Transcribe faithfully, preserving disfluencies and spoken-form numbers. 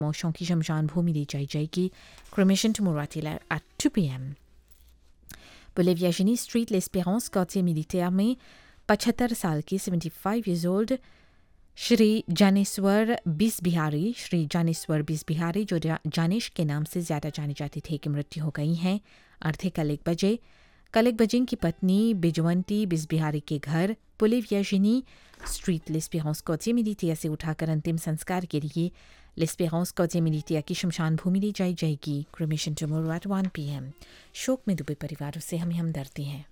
Motion qui Shamshan Bhumi Jai Jaiki, cremation tomorrow at two p.m. Pour les Virginie Street, l'Espérance, quartier militaire में पचहत्तर साल की seventy-five years old Shri Dnyaneshwar बिस बिहारी श्री जानेश्वर बिस बिहारी जो जानिश के नाम से ज़्यादा जाने जाते थे की मृत्यु हो गई हैं। अर्धे कल एक बजे कल एक बजे की पत्नी बिजवंती बिस बिहारी के घर पुले वियाजिनी स्ट्रीट लेस्पेरेंस कोचे मिलिटिया से उठाकर अंतिम संस्कार के लिए लेस्पेरेंस कोचे मिलिटिया की शमशान भूमि ले जाई जाएगी। Cremation tomorrow at one p.m. शोक में डूबे परिवारों से हम हमदर्दी हैं।